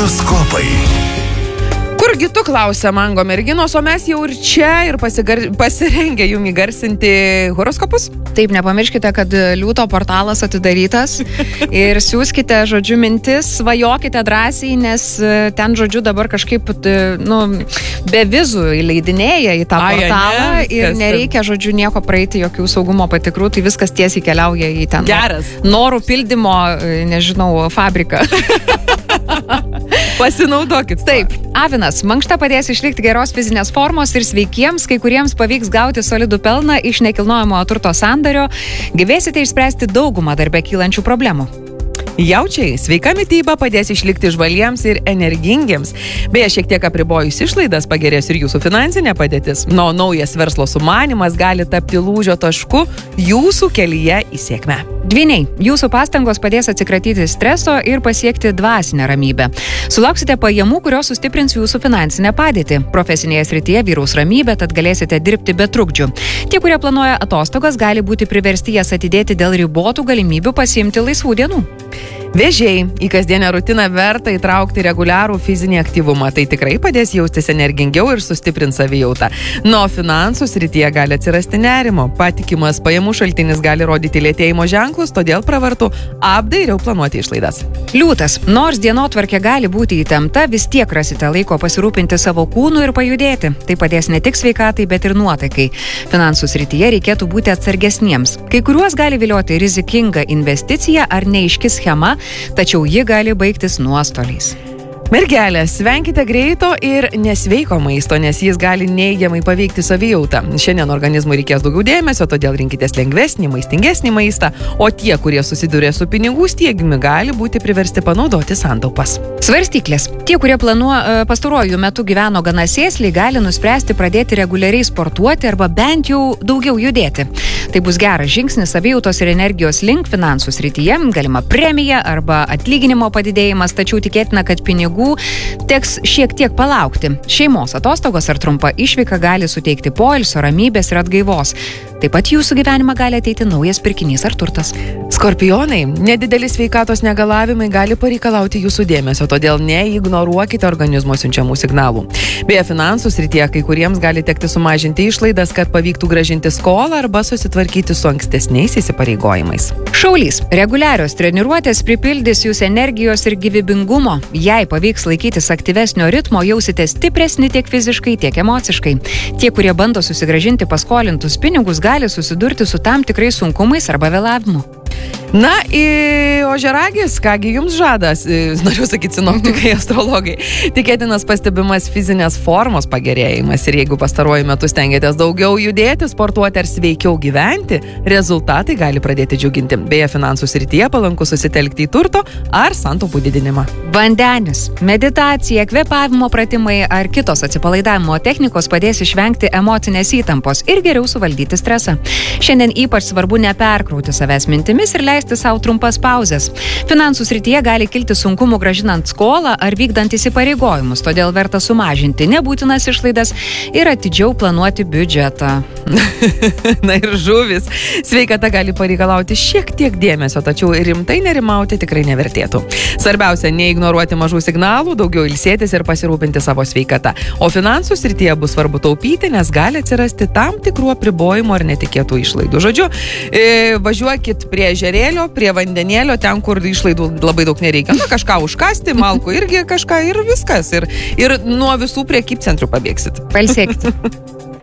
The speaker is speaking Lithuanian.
Horoskopai. Kurgi tu, klausia Mango merginos, o mes jau ir čia ir pasirengę jum įgarsinti horoskopus? Taip, nepamirškite, kad Liūto portalas atidarytas ir siūskite, žodžiu, mintis, svajokite drąsiai, nes ten, žodžiu, dabar kažkaip, be vizų įleidinėja į tą portalą ir nereikia, žodžiu, nieko praeiti, jokių saugumo patikrų, tai viskas tiesiai keliauja į ten. Geras. Norų pildymo, nežinau, fabriką. Pasinaudokit. Taip, Avinas, mankšta padės išlikti geros fizinės formos ir sveikiems, kai kuriems pavyks gauti solidų pelną iš nekilnojamojo turto sandario, gebėsite išspręsti daugumą darbe kylančių problemų. Jaučiai, sveika mityba padės išlikti žvaliems ir energingiems. Beje, šiek tiek apribojus išlaidas pagerės ir jūsų finansinė padėtis. Naujas verslo sumanymas gali tapti lūžio tašku jūsų kelyje į sėkmę. Dvyniai, jūsų pastangos padės atsikratyti streso ir pasiekti dvasinę ramybę. Sulauksite pajamų, kurios sustiprins jūsų finansinę padėtį. Profesinėje srityje vyraus ramybė, tad galėsite dirbti be trukdžių. Tie, kurie planuoja atostogas, gali būti priversti jas atidėti dėl ribotų galimybių pasiimti laisvų dienų. Vėžiai, į kasdienę rutiną verta įtraukti reguliarų fizinį aktyvumą. Tai tikrai padės jaustis energingiau ir sustiprins savijautą. Nuo finansų srityje gali atsirasti nerimo. Patikimas pajamų šaltinis gali rodyti lėtėjimo ženklus, todėl pravartu apdairiau planuoti išlaidas. Liūtas, nors dienotvarkė gali būti įtempta, vis tiek rasite laiko pasirūpinti savo kūnu ir pajudėti. Tai padės ne tik sveikatai, bet ir nuotaikai. Finansų srityje reikėtų būti atsargesniems. Kai kuriuos gali vilioti rizikinga investicija ar neaiški schema, tačiau ji gali baigtis nuostoliais. Mergelės, venkite greito ir nesveiko maisto, nes jis gali neigiamai paveikti savijautą. Šiandien organizmui reikės daugiau dėmesio, todėl rinkitės lengvesnį, maistingesnį maistą, o tie, kurie susiduria su pinigų stygiumi, gali būti priversti panaudoti santaupas. Svarstyklės. Tie, kurie pastaruoju metu gyveno gana sėsliai, gali nuspręsti pradėti reguliariai sportuoti arba bent jau daugiau judėti. Tai bus geras žingsnis savijautos ir energijos link. Finansų srityje galima premija arba atlyginimo padidėjimas, tačiau tikėtina, kad pinigų teks šiek tiek palaukti. Šeimos atostogos ar trumpa išvyka gali suteikti poilsio, ramybės ir atgaivos. Taip pat jūsų gyvenimą gali ateiti naujas pirkinys ar turtas. Skorpionai, nedideli sveikatos negalavimai gali pareikalauti jūsų dėmesio, todėl neignoruokite organizmo siunčiamų signalų. Beje, finansų srityje kai kuriems gali tekti sumažinti išlaidas, kad pavyktų grąžinti skolą arba susitvarkyti su ankstesniais įsipareigojimais. Šaulys, reguliarios treniruotės pripildys jūs energijos ir gyvybingumo. Jei pavyks laikytis aktyvesnio ritmo, jausite stipresni tiek fiziškai, tiek emociškai. Tie, kurie bando susigrąžinti paskolintus pinigus, gali susidurti su tam tikrais sunkumais arba vėlavimu. Na, ožiaragis, kągi jums žadas, noriu sakyti sinoptikai, astrologai. Tikėtinas pastebimas fizinės formos pagerėjimas ir jeigu pastaruoju metu stengiatės daugiau judėti, sportuoti ar sveikiau gyventi, rezultatai gali pradėti džiuginti. Beje, finansų srityje palanku susitelkti į turto ar santaupų didinimą. Vandenis, meditacija, kvėpavimo pratimai ar kitos atsipalaidavimo technikos padės išvengti emocinės įtampos ir geriau suvaldyti stresą. Šiandien ypač svarbu neperkrauti savęs mintimis ir leisti savo trumpas pauzes. Finansų srityje gali kilti sunkumų grąžinant skolą ar vykdant įsipareigojimus, todėl verta sumažinti nebūtinas išlaidas ir atidžiau planuoti biudžetą. Na ir žuvis. Sveikata gali pareikalauti šiek tiek dėmesio, tačiau rimtai nerimauti tikrai nevertėtų. Svarbiausia, neignoruoti mažų signalų, daugiau ilsėtis ir pasirūpinti savo sveikata. O finansų srityje bus svarbu taupyti, nes gali atsirasti tam tikrų apribojimų ar netikėtų išlaidų. Žodžiu, važiuokit prie ežerėlio, prie vandenėlio, ten, kur išlaidų labai daug nereikia. Na, kažką užkasti, malkų irgi kažką ir viskas. Ir nuo visų prekybcentrių pabėgsit. Pailsėkit.